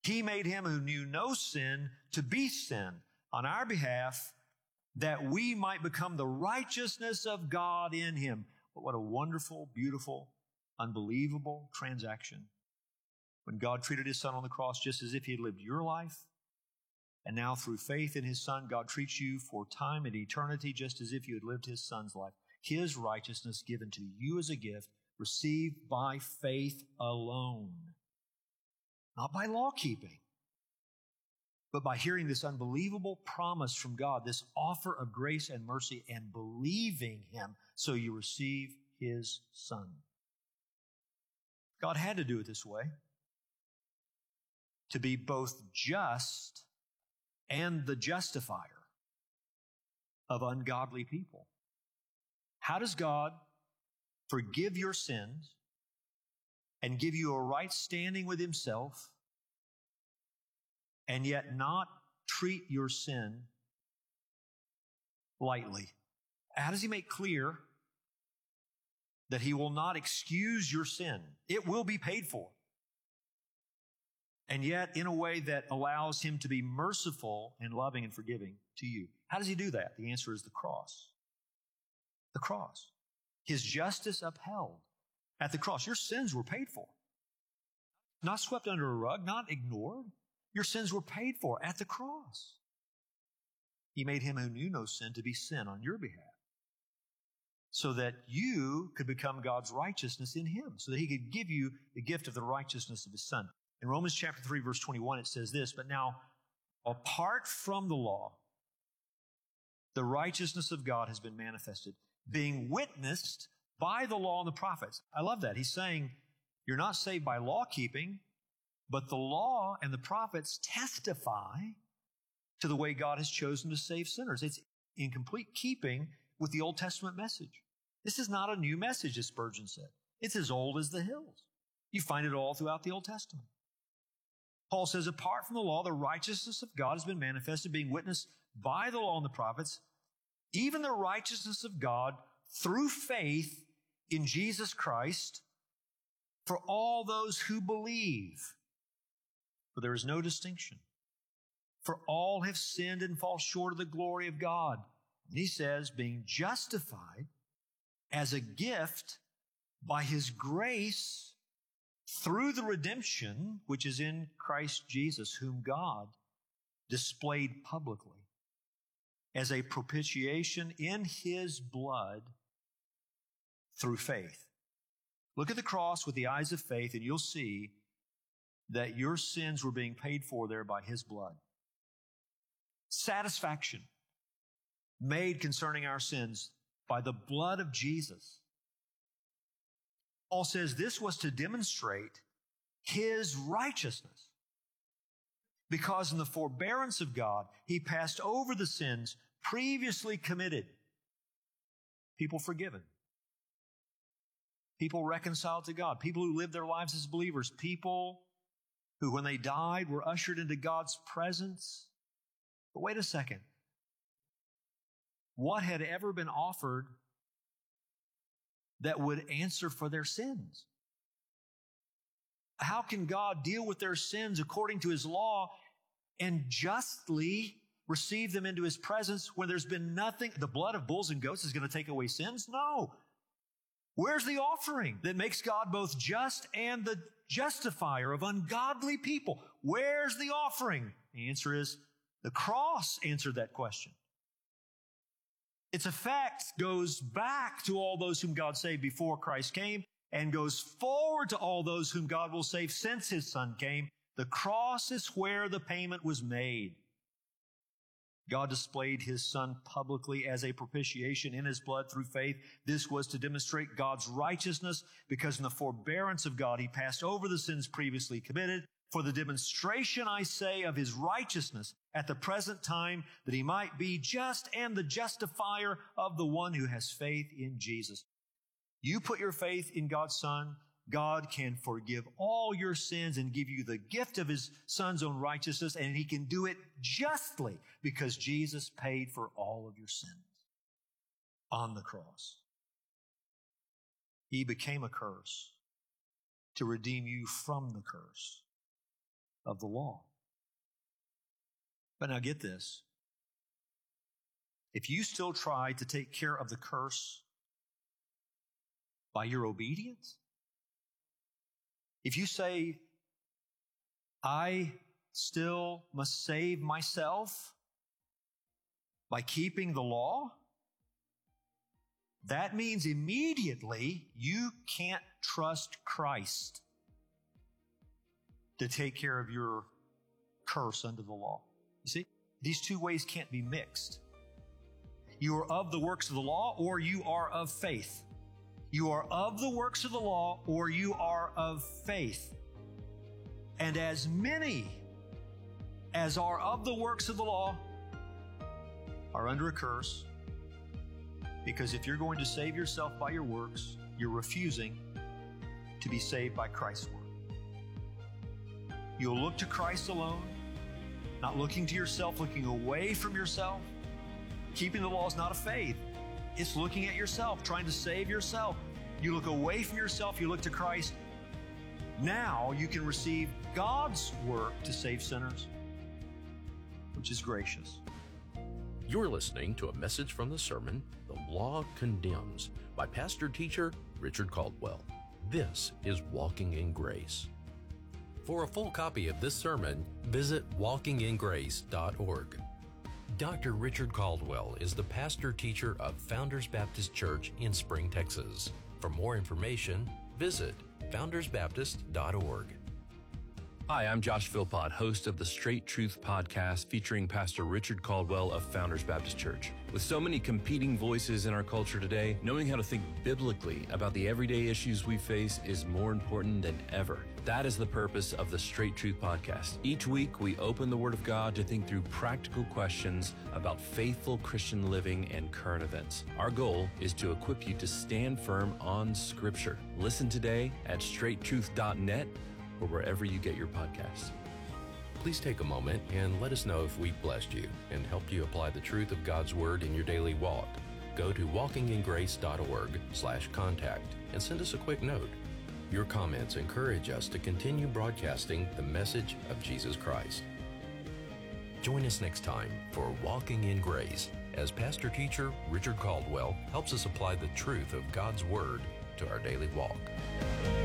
He made him who knew no sin to be sin on our behalf, that we might become the righteousness of God in him. But what a wonderful, beautiful, unbelievable transaction. When God treated his son on the cross just as if he had lived your life, and now through faith in his son, God treats you for time and eternity just as if you had lived his son's life. His righteousness given to you as a gift, received by faith alone. Not by law keeping, but by hearing this unbelievable promise from God, this offer of grace and mercy, and believing him, so you receive his son. God had to do it this way, to be both just and the justifier of ungodly people. How does God forgive your sins and give you a right standing with himself, and yet not treat your sin lightly? How does he make clear that he will not excuse your sin? It will be paid for. And yet in a way that allows him to be merciful and loving and forgiving to you. How does he do that? The answer is the cross. The cross. His justice upheld at the cross. Your sins were paid for. Not swept under a rug, not ignored. Your sins were paid for at the cross. He made him who knew no sin to be sin on your behalf, so that you could become God's righteousness in him, so that he could give you the gift of the righteousness of his son. In Romans chapter 3, verse 21, it says this, "But now, apart from the law, the righteousness of God has been manifested, being witnessed by the law and the prophets." I love that. He's saying, you're not saved by law keeping, but the law and the prophets testify to the way God has chosen to save sinners. It's in complete keeping with the Old Testament message. This is not a new message, as Spurgeon said. It's as old as the hills. You find it all throughout the Old Testament. Paul says, apart from the law, the righteousness of God has been manifested, being witnessed by the law and the prophets, even the righteousness of God through faith in Jesus Christ for all those who believe. For there is no distinction. For all have sinned and fall short of the glory of God. And he says, being justified as a gift by his grace through the redemption which is in Christ Jesus, whom God displayed publicly as a propitiation in his blood through faith. Look at the cross with the eyes of faith, and you'll see that your sins were being paid for there by his blood. Satisfaction made concerning our sins by the blood of Jesus. Paul says this was to demonstrate his righteousness, because in the forbearance of God, he passed over the sins previously committed. People forgiven. People reconciled to God. People who lived their lives as believers. People who, when they died, were ushered into God's presence. But wait a second. What had ever been offered that would answer for their sins? How can God deal with their sins according to his law and justly receive them into his presence when there's been nothing? The blood of bulls and goats is going to take away sins? No. Where's the offering that makes God both just and the justifier of ungodly people? Where's the offering? The answer is the cross answered that question. Its effect goes back to all those whom God saved before Christ came, and goes forward to all those whom God will save since his son came. The cross is where the payment was made. God displayed his son publicly as a propitiation in his blood through faith. This was to demonstrate God's righteousness, because in the forbearance of God, he passed over the sins previously committed for the demonstration, I say, of his righteousness at the present time, that he might be just and the justifier of the one who has faith in Jesus. You put your faith in God's Son, God can forgive all your sins and give you the gift of his Son's own righteousness, and he can do it justly because Jesus paid for all of your sins on the cross. He became a curse to redeem you from the curse. of the law. But now get this. If you still try to take care of the curse by your obedience, if you say, I still must save myself by keeping the law, that means immediately you can't trust Christ to take care of your curse under the law. You see, these two ways can't be mixed. You are of the works of the law, or you are of faith. You are of the works of the law, or you are of faith. And as many as are of the works of the law are under a curse, because if you're going to save yourself by your works, you're refusing to be saved by Christ's work. You'll look to Christ alone, not looking to yourself, looking away from yourself. Keeping the law is not a faith. It's looking at yourself, trying to save yourself. You look away from yourself, you look to Christ. Now you can receive God's work to save sinners, which is gracious. You're listening to a message from the sermon, The Law Condemns, by pastor-teacher Richard Caldwell. This is Walking in Grace. For a full copy of this sermon, visit walkingingrace.org. Dr. Richard Caldwell is the pastor-teacher of Founders Baptist Church in Spring, Texas. For more information, visit foundersbaptist.org. Hi, I'm Josh Philpott, host of the Straight Truth podcast featuring Pastor Richard Caldwell of Founders Baptist Church. With so many competing voices in our culture today, knowing how to think biblically about the everyday issues we face is more important than ever. That is the purpose of the Straight Truth podcast. Each week, we open the Word of God to think through practical questions about faithful Christian living and current events. Our goal is to equip you to stand firm on Scripture. Listen today at straighttruth.net or wherever you get your podcasts. Please take a moment and let us know if we've blessed you and helped you apply the truth of God's Word in your daily walk. Go to walkingingrace.org/contact and send us a quick note. Your comments encourage us to continue broadcasting the message of Jesus Christ. Join us next time for Walking in Grace as pastor-teacher Richard Caldwell helps us apply the truth of God's Word to our daily walk.